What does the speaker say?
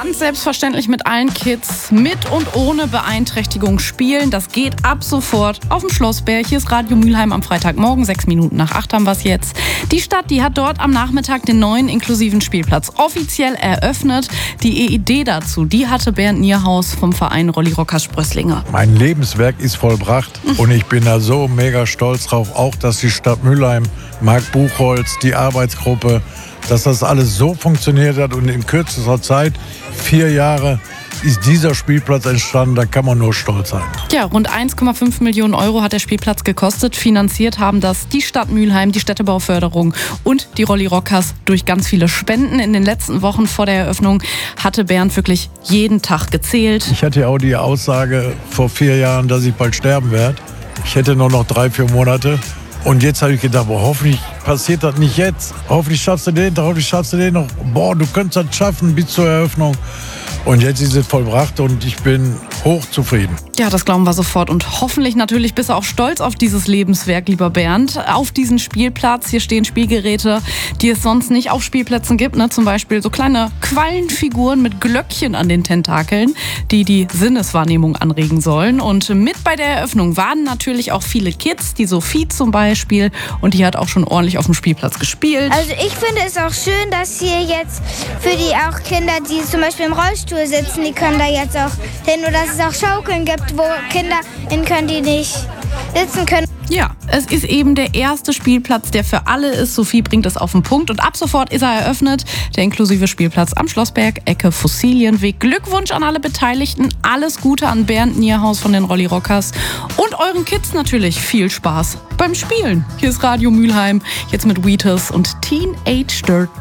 ganz selbstverständlich mit allen Kids mit und ohne Beeinträchtigung spielen. Das geht ab sofort auf dem Schlossberg. Hier ist Radio Mülheim am Freitagmorgen, 7:06 haben wir es jetzt. Die Stadt, die hat dort am Nachmittag den neuen inklusiven Spielplatz offiziell eröffnet. Die Idee dazu, die hatte Bernd Nierhaus vom Verein Rolli Rockers Sprösslinge. Mein Lebenswerk ist vollbracht und ich bin da so mega stolz drauf, auch dass die Stadt Mülheim, Marc Buchholz, die Arbeitsgruppe, dass das alles so funktioniert hat und in kürzester Zeit, 4 Jahre, ist dieser Spielplatz entstanden, da kann man nur stolz sein. Ja, rund 1,5 Millionen Euro hat der Spielplatz gekostet. Finanziert haben das die Stadt Mülheim, die Städtebauförderung und die Rolli Rockers durch ganz viele Spenden. In den letzten Wochen vor der Eröffnung hatte Bernd wirklich jeden Tag gezählt. Ich hatte ja auch die Aussage vor 4 Jahren, dass ich bald sterben werde. Ich hätte nur noch 3-4 Monate. Und jetzt habe ich gedacht, hoffentlich passiert das nicht jetzt. Hoffentlich schaffst du den noch. Du könntest das schaffen bis zur Eröffnung. Und jetzt ist es vollbracht und ich bin hochzufrieden. Ja, das glauben wir sofort. Und hoffentlich natürlich bist du auch stolz auf dieses Lebenswerk, lieber Bernd. Auf diesen Spielplatz, hier stehen Spielgeräte, die es sonst nicht auf Spielplätzen gibt. Zum Beispiel so kleine Quallenfiguren mit Glöckchen an den Tentakeln, die Sinneswahrnehmung anregen sollen. Und mit bei der Eröffnung waren natürlich auch viele Kids, die Sophie zum Beispiel. Und die hat auch schon ordentlich auf dem Spielplatz gespielt. Also ich finde es auch schön, dass hier jetzt für die auch Kinder, die zum Beispiel im Rollstuhl sitzen, die können da jetzt auch hin. Oder dass es auch Schaukeln gibt, wo Kinder hin können, die nicht sitzen können. Ja, es ist eben der erste Spielplatz, der für alle ist. Sophie bringt es auf den Punkt und ab sofort ist er eröffnet. Der inklusive Spielplatz am Schlossberg, Ecke Fossilienweg. Glückwunsch an alle Beteiligten. Alles Gute an Bernd Nierhaus von den Rolli Rockers. Und euren Kids natürlich viel Spaß beim Spielen. Hier ist Radio Mülheim, jetzt mit Wheatus und Teenage Dirt.